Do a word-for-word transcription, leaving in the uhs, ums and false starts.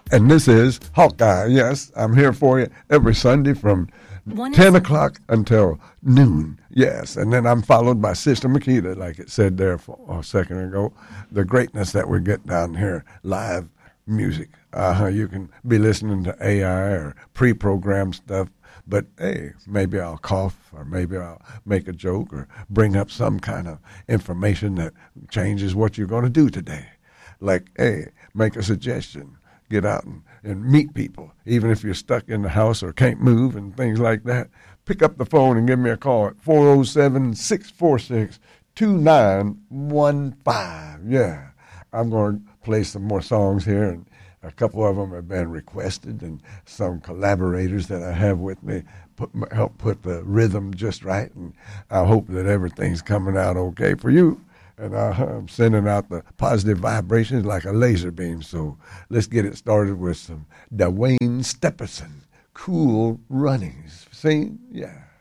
And this is Hawkeye. Yes, I'm here for you every Sunday from One ten o'clock until noon. Yes, and then I'm followed by Sister Makita, like it said there for a second ago. The greatness that we get down here, live music. Uh-huh. You can be listening to A I or pre-programmed stuff, but hey, maybe I'll cough or maybe I'll make a joke or bring up some kind of information that changes what you're going to do today. Like, hey, make a suggestion. Get out and, and meet people, even if you're stuck in the house or can't move and things like that. Pick up the phone and give me a call at four oh seven, six four six, two nine one five. Yeah, I'm going to play some more songs here, and a couple of them have been requested, and some collaborators that I have with me put, help put the rhythm just right, and I hope that everything's coming out okay for you. And uh, I'm sending out the positive vibrations like a laser beam. So let's get it started with some Dwayne Stephenson, Cool Runnings. See? Yeah.